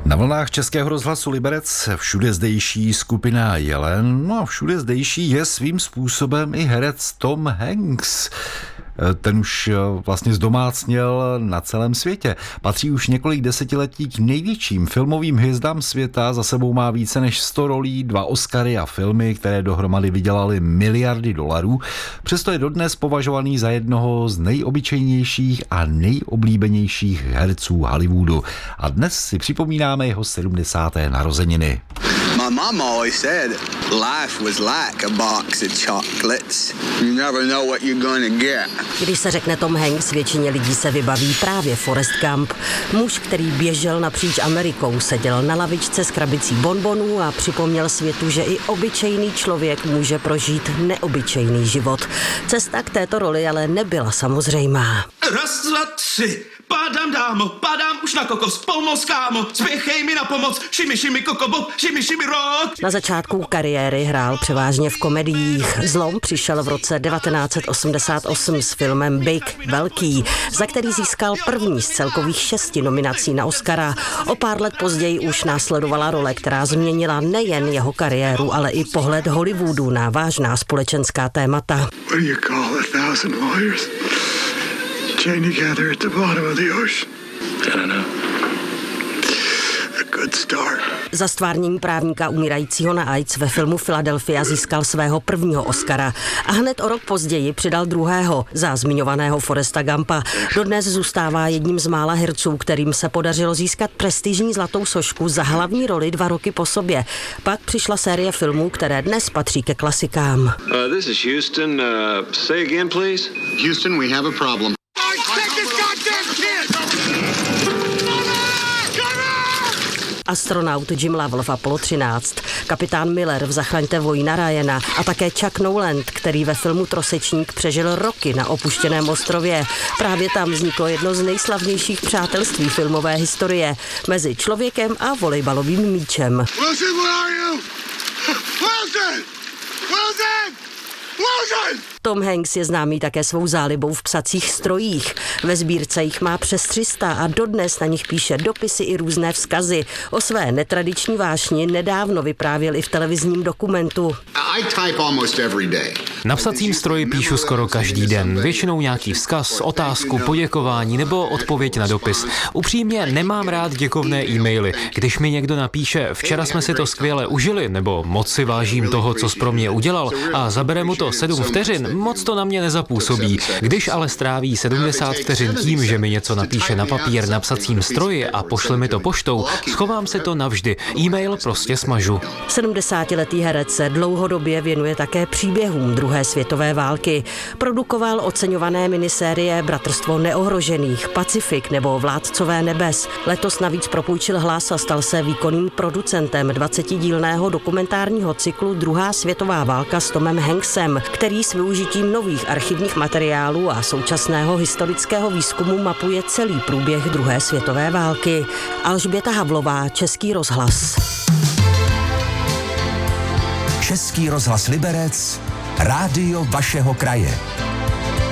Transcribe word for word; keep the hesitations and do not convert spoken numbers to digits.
Na vlnách Českého rozhlasu Liberec všude zdejší skupina Jelen, no a všude zdejší je svým způsobem i herec Tom Hanks. Ten už vlastně zdomácněl na celém světě. Patří už několik desetiletí k největším filmovým hvězdám světa, za sebou má více než sto rolí, dva Oscary a filmy, které dohromady vydělaly miliardy dolarů. Přesto je dodnes považovaný za jednoho z nejobyčejnějších a nejoblíbenějších herců Hollywoodu. A dnes si připomínáme jeho sedmdesáté narozeniny. My mom always said life was like a box of chocolates. You never know what you're gonna get. Když se řekne Tom Hanks, většině lidí se vybaví právě Forrest Gump. Muž, který běžel napříč Amerikou, seděl na lavičce s krabicí bonbonů a připomněl světu, že i obyčejný člověk může prožít neobyčejný život. Cesta k této roli ale nebyla samozřejmá. Raz, dva, tři, padám dámo, padám už na kokos, pomoz kámo, spěchej mi na pomoc, šimi, šimi, kokobob, šimi, šimi, rock. Na začátku kariéry hrál převážně v komediích. Zlom přišel v roce devatenáct set osmdesát osm s filmem Big, velký, za který získal první z celkových šesti nominací na Oscara. O pár let později už následovala role, která změnila nejen jeho kariéru, ale i pohled Hollywoodu na vážná společenská témata. What do you call a thousand lawyers chained together at the bottom of the ocean? I don't know. A good start. Za stvárnění právníka umírajícího na AIDS ve filmu Philadelphia získal svého prvního Oscara a hned o rok později přidal druhého za zmiňovaného Forresta Gumpa. Dodnes zůstává jedním z mála herců, kterým se podařilo získat prestižní zlatou sošku za hlavní roli dva roky po sobě. Pak přišla série filmů, které dnes patří ke klasikám. Uh, this is Houston. Uh, say again, please. Houston, we have a problem. Astronaut Jim Lovell v Apollo třináct, kapitán Miller v Zachraňte vojína Ryana a také Chuck Noland, který ve filmu Trosečník přežil roky na opuštěném ostrově. Právě tam vzniklo jedno z nejslavnějších přátelství filmové historie mezi člověkem a volejbalovým míčem. Wilson, where are you? Wilson! Wilson! Wilson! Tom Hanks je známý také svou zálibou v psacích strojích. Ve sbírce jich má přes tři sta a dodnes na nich píše dopisy i různé vzkazy. O své netradiční vášni nedávno vyprávěl i v televizním dokumentu. I type almost every day. Na psacím stroji píšu skoro každý den. Většinou nějaký vzkaz, otázku, poděkování nebo odpověď na dopis. Upřímně nemám rád děkovné e-maily. Když mi někdo napíše, včera jsme si to skvěle užili, nebo moc si vážím toho, co jsi pro mě udělal a zabere mu to sedm vteřin, moc to na mě nezapůsobí. Když ale stráví sedmdesát vteřin tím, že mi něco napíše na papír na psacím stroji a pošle mi to poštou, schovám si to navždy. E-mail prostě smažu. sedmdesátiletý herec se dlouhodobě věnuje také příběhům druhé světové války. Produkoval oceňované minisérie Bratrstvo neohrožených, Pacifik nebo Vládcové nebes. Letos navíc propůjčil hlas a stal se výkonným producentem dvacetidílného dokumentárního cyklu Druhá světová válka s Tomem Hanksem, který s využitím nových archivních materiálů a současného historického výzkumu mapuje celý průběh druhé světové války. Alžběta Havlová, Český rozhlas. Český rozhlas Liberec, rádio vašeho kraje.